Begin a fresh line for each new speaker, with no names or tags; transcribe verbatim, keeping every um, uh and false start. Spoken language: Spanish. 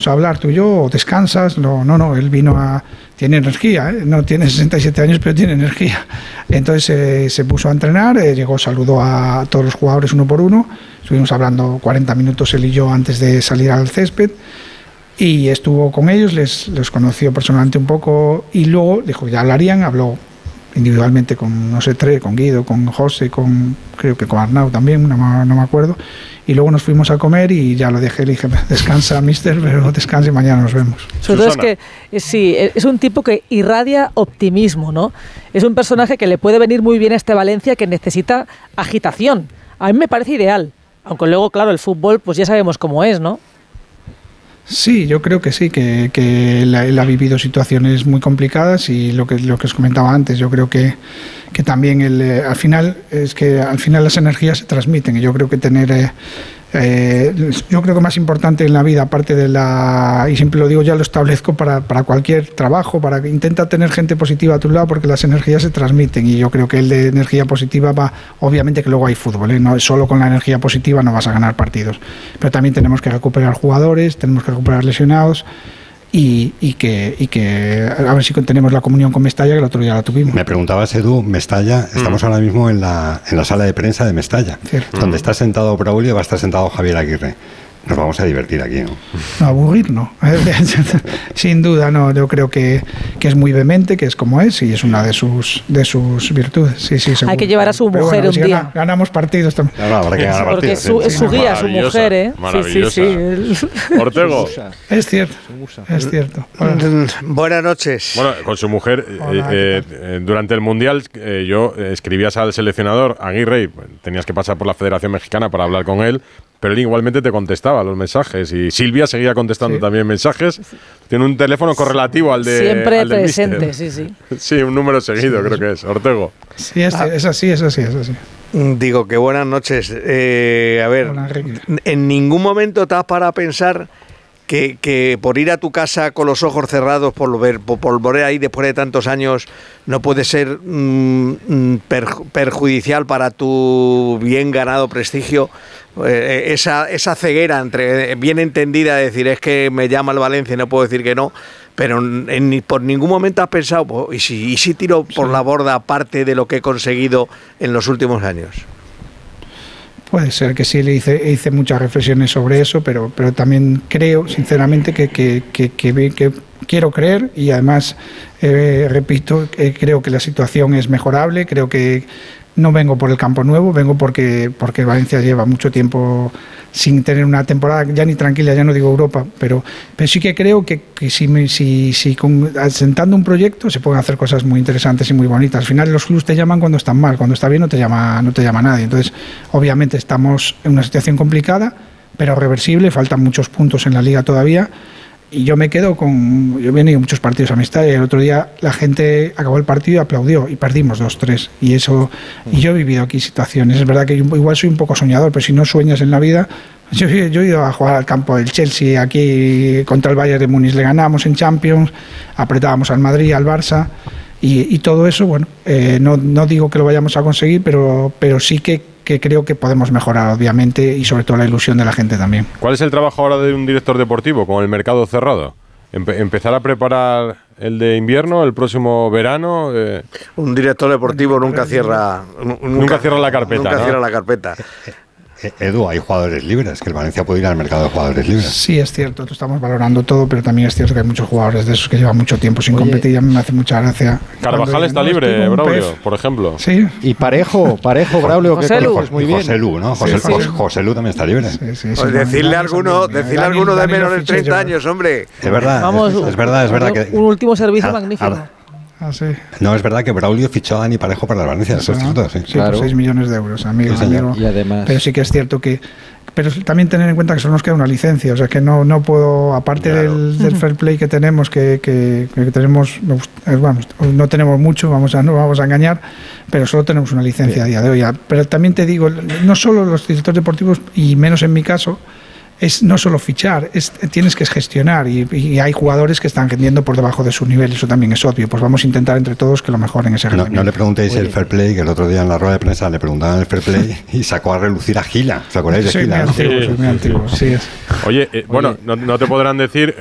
a hablar tú y yo, o descansas. No, no, no, él vino a... Tiene energía, ¿eh? No tiene sesenta y siete años, pero tiene energía. Entonces eh, se puso a entrenar, eh, llegó, saludó a todos los jugadores uno por uno. Estuvimos hablando cuarenta minutos él y yo antes de salir al césped. Y estuvo con ellos, les, les conoció personalmente un poco y luego dijo que ya hablarían, habló individualmente con, no sé, tres, con Guido, con José, con, creo que con Arnau también, no, no me acuerdo. Y luego nos fuimos a comer y ya lo dejé, le dije, descansa, mister, pero descanse y mañana nos vemos.
Sobre todo es que, sí, es un tipo que irradia optimismo, ¿no? Es un personaje que le puede venir muy bien a este Valencia, que necesita agitación. A mí me parece ideal, aunque luego, claro, el fútbol, pues ya sabemos cómo es, ¿no?
Sí, yo creo que sí, que, que él, él ha vivido situaciones muy complicadas y lo que, lo que os comentaba antes, yo creo que, que también él, eh, al final es que al final las energías se transmiten y yo creo que tener eh, eh, yo creo que más importante en la vida, aparte de la, y siempre lo digo, ya lo establezco para, para cualquier trabajo, para que intenta tener gente positiva a tu lado porque las energías se transmiten y yo creo que el de energía positiva va, obviamente que luego hay fútbol, ¿eh? No, solo con la energía positiva no vas a ganar partidos, pero también tenemos que recuperar jugadores, tenemos que recuperar lesionados. Y, y, que, y que a ver si tenemos la comunión con Mestalla, que el otro día la tuvimos.
Me preguntabas, Edu, Mestalla, estamos mm. ahora mismo en la, en la sala de prensa de Mestalla, cierto, donde está sentado Braulio, va a estar sentado Javier Aguirre. Nos vamos a divertir aquí, ¿no?
No, aburrir no. Sin duda, no. Yo creo que, que es muy vehemente, que es como es, y es una de sus de sus virtudes. Sí, sí, seguro.
Hay que llevar a su mujer bueno, un
si
día.
Gana, ganamos partidos también.
No, no, habrá que ganar
Porque
partidos.
es su, es su guía, su mujer, ¿eh?
Maravillosa.
Sí, sí, sí.
Ortego.
Es cierto, es cierto. Bueno.
Buenas noches.
Bueno, con su mujer,
Hola,
eh, eh, durante el Mundial, eh, yo escribías al seleccionador Aguirre y tenías que pasar por la Federación Mexicana para hablar con él. Pero él igualmente te contestaba los mensajes y Silvia seguía contestando sí. también mensajes. Tiene un teléfono correlativo al de
siempre
al
presente,
mister.
sí, sí.
Sí, un número seguido sí, creo que es. Ortego.
Sí, es, es así, es así, es así.
Digo que buenas noches. Eh, a ver, Hola, en ningún momento te has parado a pensar que, que por ir a tu casa con los ojos cerrados, por ver, por, por volver ahí después de tantos años, no puede ser mmm, perju- perjudicial para tu bien ganado prestigio. Eh, esa, esa ceguera entre bien entendida de decir es que me llama el Valencia y no puedo decir que no, pero en, por ningún momento has pensado pues, ¿y, si, y si tiro por sí. la borda parte de lo que he conseguido en los últimos años?
Puede ser que sí, le hice, hice muchas reflexiones sobre eso, pero, pero también creo, sinceramente, que, que, que, que, que quiero creer y además, eh, repito, eh, creo que la situación es mejorable, creo que no vengo por el campo nuevo, vengo porque, porque Valencia lleva mucho tiempo sin tener una temporada ya ni tranquila, ya no digo Europa, pero, pero sí que creo que, que si, me, si, si con, asentando un proyecto se pueden hacer cosas muy interesantes y muy bonitas. Al final los clubes te llaman cuando están mal, cuando está bien no te llama, no te llama nadie. Entonces, obviamente estamos en una situación complicada, pero reversible, faltan muchos puntos en la liga todavía. Y yo me quedo con... Yo he venido a muchos partidos a Mestalla y el otro día la gente acabó el partido y aplaudió y perdimos dos tres. Y eso... Y yo he vivido aquí situaciones. Es verdad que yo igual soy un poco soñador, pero si no sueñas en la vida... Yo, yo he ido a jugar al campo del Chelsea, aquí contra el Bayern de Múnich le ganamos en Champions, apretábamos al Madrid, al Barça... Y, y todo eso, bueno, eh, no, no digo que lo vayamos a conseguir, pero, pero sí que, que creo que podemos mejorar, obviamente, y sobre todo la ilusión de la gente también.
¿Cuál es el trabajo ahora de un director deportivo con el mercado cerrado? Empe- ¿Empezar a preparar el de invierno, el próximo verano? Eh...
Un director deportivo nunca cierra...
Nunca, nunca cierra la carpeta,
Nunca
¿no?
cierra la carpeta.
Edu, hay jugadores libres, que el Valencia puede ir al mercado de jugadores libres.
Sí, es cierto, estamos valorando todo, pero también es cierto que hay muchos jugadores de esos que llevan mucho tiempo sin
Oye,
competir y a mí me hace mucha gracia.
Carvajal está libre, Braulio, por ejemplo.
Sí.
Y Parejo, Parejo, Braulio, que conoces muy bien.
José Lu, ¿no? José,
Sí, sí.
José, José Lu también está libre.
Sí, sí, sí,
Pues
no,
decirle
no,
alguno,
no,
decirle
Dani,
alguno de
Dani
menos
lo
de
fiché
treinta
yo.
años, hombre.
Es verdad,
Vamos,
es, es verdad, es verdad que...
Un último servicio
Ah,
magnífico.
ah,
Ah, sí.
No, es verdad que Braulio fichó a Dani Parejo para el Valencia, eso es cierto, sí.
Sí,
Claro.
por seis millones de euros, amigo,
Sí, señor.
amigo.
Y además...
Pero sí que es cierto que... Pero también tener en cuenta que solo nos queda una licencia, o sea que no, no puedo, aparte
Claro.
del, del fair play que tenemos, que, que, que tenemos, vamos, no tenemos mucho, vamos a, no vamos a engañar, pero solo tenemos una licencia a día de hoy. Pero también te digo, no solo los directores deportivos, y menos en mi caso, es no solo fichar, es, tienes que gestionar y, y hay jugadores que están rendiendo por debajo de su nivel, eso también es obvio. Pues vamos a intentar entre todos que lo mejoren ese rendimiento.
No, no le preguntéis el fair play, que el otro día en la rueda de prensa le preguntaban el fair play y sacó a relucir a Gila. ¿Os acordáis de
soy
Gila?
Muy antiguo, soy muy antiguo, sí es.
Oye, eh, bueno, no, no te podrán decir